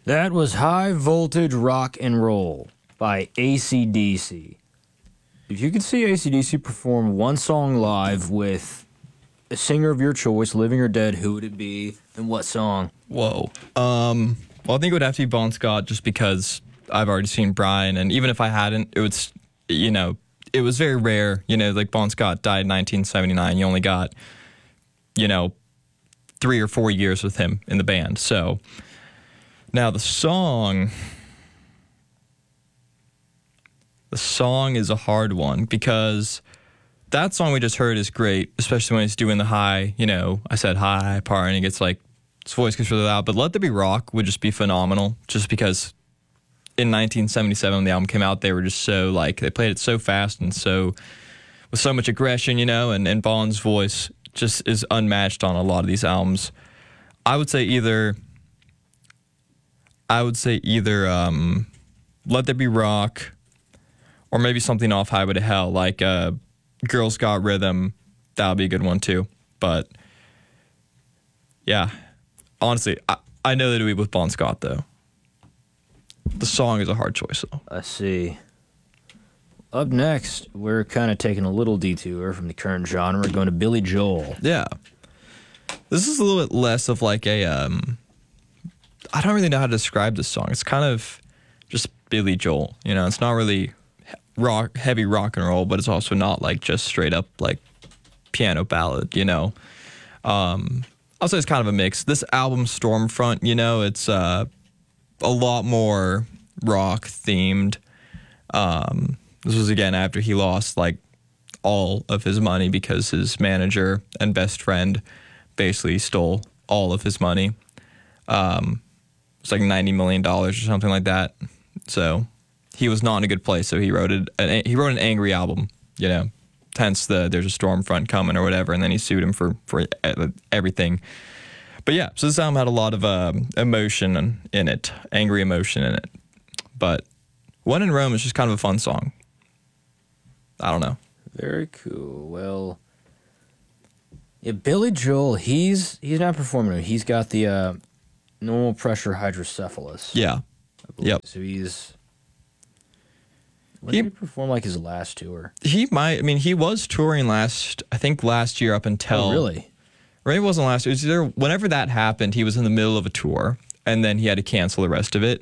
That was High Voltage Rock and Roll by AC/DC. If you could see AC/DC perform one song live with a singer of your choice, living or dead, who would it be and what song? Whoa. Well, I think it would have to be Bon Scott just because I've already seen Brian, and even if I hadn't, it would, it was very rare. Like Bon Scott died in 1979. You only got, 3 or 4 years with him in the band. So now the song is a hard one because that song we just heard is great, especially when he's doing the high, I said high part and he gets like, his voice gets really loud. But Let There Be Rock would just be phenomenal just because in 1977 when the album came out, they were just so they played it so fast and so with so much aggression, and Bon's voice just is unmatched on a lot of these albums. I would say either Let There Be Rock or maybe something off Highway to Hell, like Girls Got Rhythm. That would be a good one too. But yeah, honestly, I know that it would be with Bon Scott though. The song is a hard choice though. I see. Up next, we're kind of taking a little detour from the current genre. We're going to Billy Joel. Yeah. This is a little bit less of like a, I don't really know how to describe this song. It's kind of just Billy Joel. It's not really heavy rock and roll, but it's also not like just straight up like piano ballad, I'll say it's kind of a mix. This album, Stormfront, it's a lot more rock themed. This was again after he lost like all of his money because his manager and best friend basically stole all of his money. It's like $90 million or something like that. So he was not in a good place. So he wrote an angry album, hence there's a storm front coming or whatever. And then he sued him for everything. But yeah, so this album had a lot of emotion in it, angry emotion in it. But When in Rome is just kind of a fun song. I don't know. Very cool. Well, yeah, Billy Joel, he's not performing. He's got the normal pressure hydrocephalus. Yeah. Yep. So when did he perform like his last tour? He was touring last year up until... Oh, really? Or maybe it wasn't last year. It was either whenever that happened, he was in the middle of a tour, and then he had to cancel the rest of it.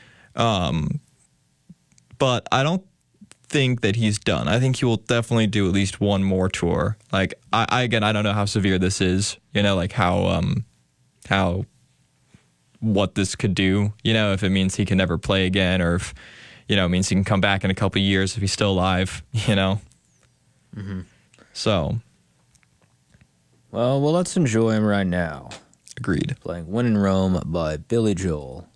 But I don't think that he's done. I think he will definitely do at least one more tour. Like, I don't know how severe this is, like how what this could do, if it means he can never play again or if, it means he can come back in a couple of years if he's still alive, Mm-hmm. So. Well, let's enjoy him right now. Agreed. Playing When in Rome by Billy Joel.